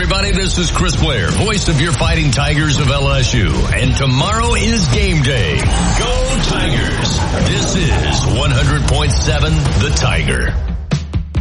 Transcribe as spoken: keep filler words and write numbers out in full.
everybody. This is Chris Blair, voice of your Fighting Tigers of L S U. And tomorrow is game day. Go Tigers. This is one hundred point seven The Tiger.